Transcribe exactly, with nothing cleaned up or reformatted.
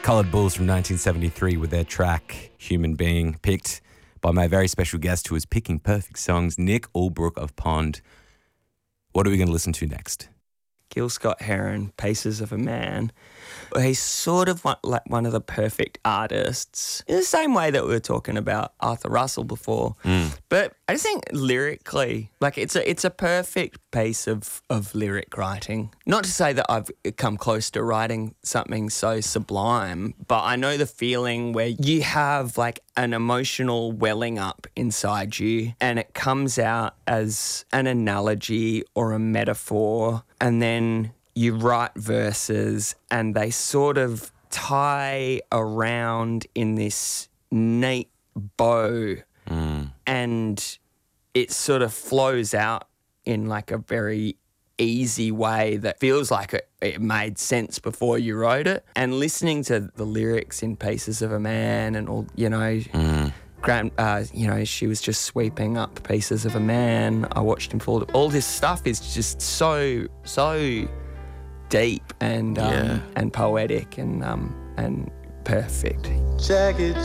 Coloured Bulls from nineteen seventy-three with their track Human Being, picked by my very special guest who is picking perfect songs, Nick Albrook of Pond. What are we going to listen to next? Gil Scott-Heron, Paces of a Man. He's sort of one, like one of the perfect artists in the same way that we were talking about Arthur Russell before. Mm. But I just think lyrically, like it's a it's a perfect piece of, of lyric writing. Not to say that I've come close to writing something so sublime, but I know the feeling where you have like an emotional welling up inside you and it comes out as an analogy or a metaphor, and then you write verses and they sort of tie around in this neat bow Mm. and it sort of flows out in like a very easy way that feels like it, it made sense before you wrote it. And listening to the lyrics in Pieces of a Man and all, you know, Mm. Grand, uh, you know, she was just sweeping up pieces of a man. I watched him fall. All this stuff is just so, so deep and um, Yeah. and poetic and um, and perfect. Jagged